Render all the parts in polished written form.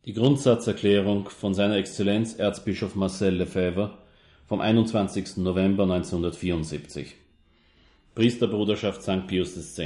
Die Grundsatzerklärung von seiner Exzellenz Erzbischof Marcel Lefebvre vom 21. November 1974. Priesterbruderschaft St. Pius X.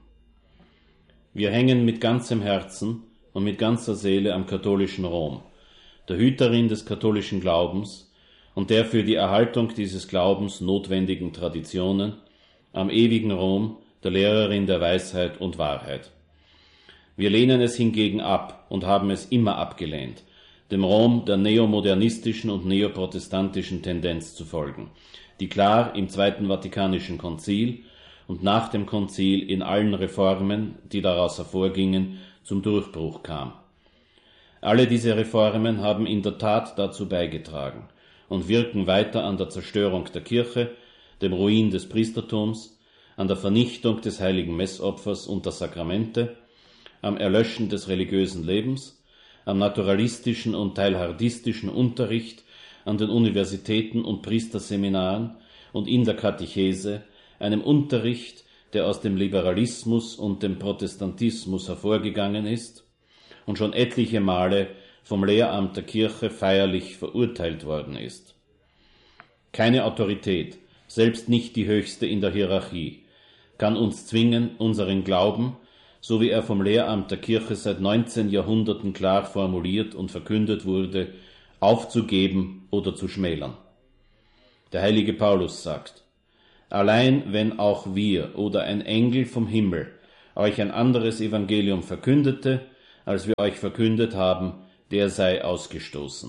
Wir hängen mit ganzem Herzen und mit ganzer Seele am katholischen Rom, der Hüterin des katholischen Glaubens und der für die Erhaltung dieses Glaubens notwendigen Traditionen, am ewigen Rom, der Lehrerin der Weisheit und Wahrheit. Wir lehnen es hingegen ab und haben es immer abgelehnt, dem Rom der neomodernistischen und neoprotestantischen Tendenz zu folgen, die klar im Zweiten Vatikanischen Konzil und nach dem Konzil in allen Reformen, die daraus hervorgingen, zum Durchbruch kam. Alle diese Reformen haben in der Tat dazu beigetragen und wirken weiter an der Zerstörung der Kirche, dem Ruin des Priestertums, an der Vernichtung des heiligen Messopfers und der Sakramente, am Erlöschen des religiösen Lebens, am naturalistischen und teilhardistischen Unterricht an den Universitäten und Priesterseminaren und in der Katechese, einem Unterricht, der aus dem Liberalismus und dem Protestantismus hervorgegangen ist und schon etliche Male vom Lehramt der Kirche feierlich verurteilt worden ist. Keine Autorität, selbst nicht die höchste in der Hierarchie, kann uns zwingen, unseren Glauben, so wie er vom Lehramt der Kirche seit 19 Jahrhunderten klar formuliert und verkündet wurde, aufzugeben oder zu schmälern. Der heilige Paulus sagt: Allein wenn auch wir oder ein Engel vom Himmel euch ein anderes Evangelium verkündete, als wir euch verkündet haben, der sei ausgestoßen.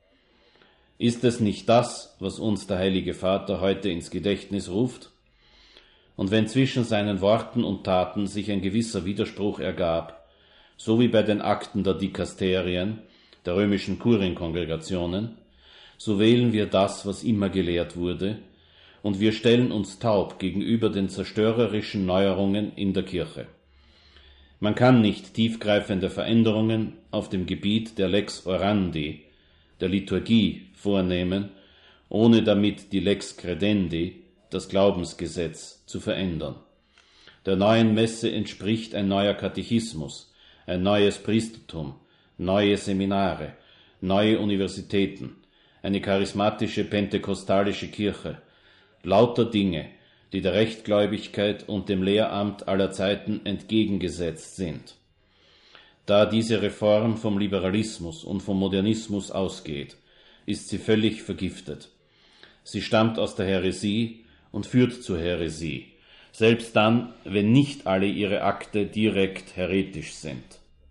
Ist es nicht das, was uns der Heilige Vater heute ins Gedächtnis ruft? Und wenn zwischen seinen Worten und Taten sich ein gewisser Widerspruch ergab, so wie bei den Akten der Dikasterien, der römischen Kurienkongregationen, so wählen wir das, was immer gelehrt wurde, und wir stellen uns taub gegenüber den zerstörerischen Neuerungen in der Kirche. Man kann nicht tiefgreifende Veränderungen auf dem Gebiet der Lex Orandi, der Liturgie, vornehmen, ohne damit die Lex Credendi, das Glaubensgesetz, zu verändern. Der neuen Messe entspricht ein neuer Katechismus, ein neues Priestertum, neue Seminare, neue Universitäten, eine charismatische pentekostalische Kirche, lauter Dinge, die der Rechtgläubigkeit und dem Lehramt aller Zeiten entgegengesetzt sind. Da diese Reform vom Liberalismus und vom Modernismus ausgeht, ist sie völlig vergiftet. Sie stammt aus der Häresie und führt zur Häresie, selbst dann, wenn nicht alle ihre Akte direkt häretisch sind.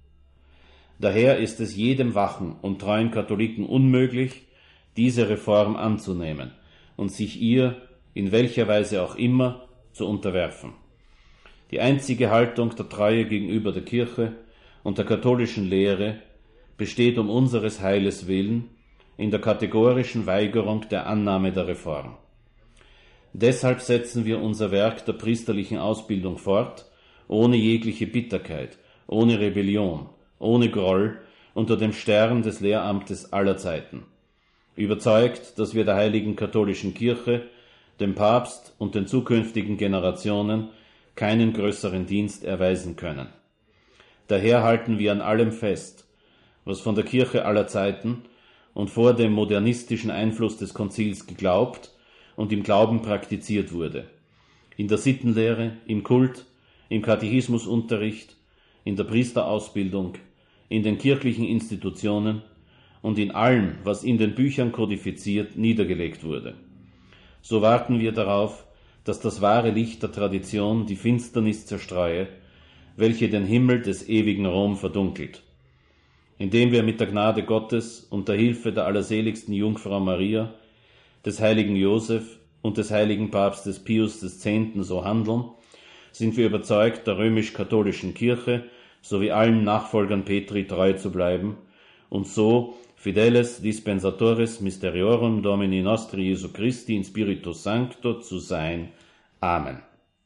Daher ist es jedem wachen und treuen Katholiken unmöglich, diese Reform anzunehmen und sich ihr, in welcher Weise auch immer, zu unterwerfen. Die einzige Haltung der Treue gegenüber der Kirche und der katholischen Lehre besteht um unseres Heiles willen in der kategorischen Weigerung der Annahme der Reform. Deshalb setzen wir unser Werk der priesterlichen Ausbildung fort, ohne jegliche Bitterkeit, ohne Rebellion, ohne Groll, unter dem Stern des Lehramtes aller Zeiten, überzeugt, dass wir der heiligen katholischen Kirche, dem Papst und den zukünftigen Generationen keinen größeren Dienst erweisen können. Daher halten wir an allem fest, was von der Kirche aller Zeiten und vor dem modernistischen Einfluss des Konzils geglaubt und im Glauben praktiziert wurde, in der Sittenlehre, im Kult, im Katechismusunterricht, in der Priesterausbildung, in den kirchlichen Institutionen und in allem, was in den Büchern kodifiziert niedergelegt wurde. So warten wir darauf, dass das wahre Licht der Tradition die Finsternis zerstreue, welche den Himmel des ewigen Rom verdunkelt. Indem wir mit der Gnade Gottes und der Hilfe der allerseligsten Jungfrau Maria, des heiligen Josef und des heiligen Papstes Pius X. so handeln, sind wir überzeugt, der römisch-katholischen Kirche sowie allen Nachfolgern Petri treu zu bleiben und so Fideles Dispensatoris Mysteriorum Domini Nostri Jesu Christi in Spiritu Sancto zu sein. Amen.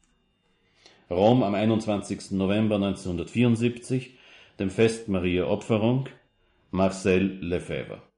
Rom am 21. November 1974, dem Fest Mariä Opferung, Marcel Lefebvre.